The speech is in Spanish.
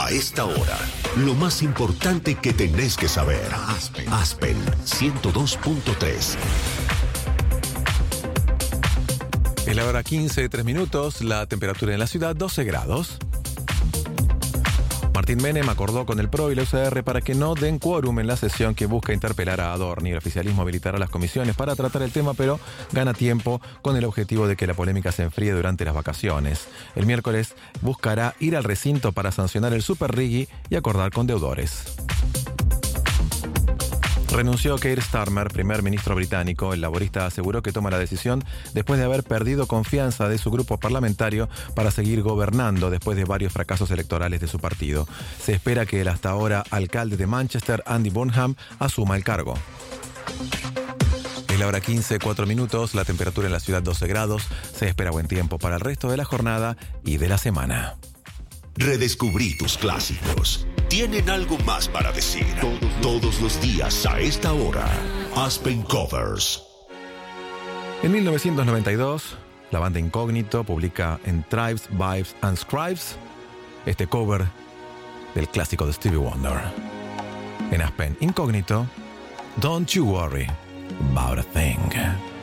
A esta hora, lo más importante que tenés que saber. Aspen 102.3. Es la hora 15, 3 minutos, la temperatura en la ciudad 12 grados. Martín Menem acordó con el PRO y la UCR para que no den quórum en la sesión que busca interpelar a Adorni. El oficialismo habilitará las comisiones para tratar el tema, pero gana tiempo con el objetivo de que la polémica se enfríe durante las vacaciones. El miércoles buscará ir al recinto para sancionar el Super Rigi y acordar con deudores. Renunció Keir Starmer, primer ministro británico. El laborista aseguró que toma la decisión después de haber perdido confianza de su grupo parlamentario para seguir gobernando después de varios fracasos electorales de su partido. Se espera que el hasta ahora alcalde de Manchester, Andy Burnham, asuma el cargo. Es la hora 15, 4 minutos, la temperatura en la ciudad 12 grados. Se espera buen tiempo para el resto de la jornada y de la semana. Redescubrí tus clásicos. Tienen algo más para decir. Todos los días a esta hora. Aspen Covers. En 1992, la banda Incógnito publica en Tribes, Vibes and Scribes este cover del clásico de Stevie Wonder. En Aspen Incógnito, Don't You Worry About a Thing.